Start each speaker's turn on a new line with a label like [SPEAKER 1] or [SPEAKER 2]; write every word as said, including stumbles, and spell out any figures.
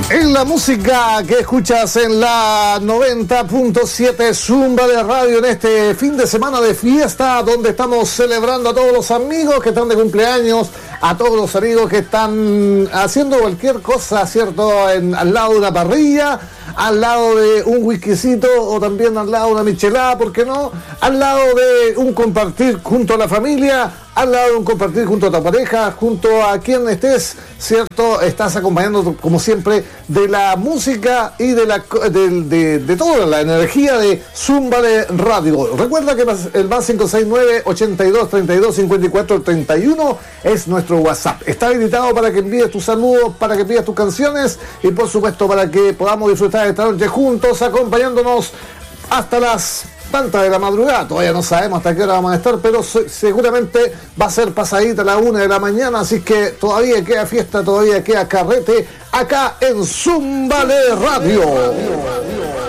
[SPEAKER 1] En la música que escuchas en la noventa punto siete Zumba de Radio en este fin de semana de fiesta, donde estamos celebrando a todos los amigos que están de cumpleaños, a todos los amigos que están haciendo cualquier cosa, ¿cierto? En, al lado de una parrilla, al lado de un whiskycito o también al lado de una michelada, ¿por qué no? Al lado de un compartir junto a la familia, al lado de un compartir junto a tu pareja, junto a quien estés, ¿cierto? Estás acompañando, como siempre, de la música y de la de, de, de toda la energía de Zumba de Radio. Recuerda que el más cinco seis nueve, ochenta y dos, treinta y dos, cincuenta y cuatro, treinta y uno es nuestro WhatsApp. Está habilitado para que envíes tus saludos, para que pidas tus canciones y, por supuesto, para que podamos disfrutar esta noche juntos, acompañándonos hasta las tantas de la madrugada. Todavía no sabemos hasta qué hora vamos a estar, pero se, seguramente va a ser pasadita a la una de la mañana, así que todavía queda fiesta, todavía queda carrete acá en Zumba de Radio.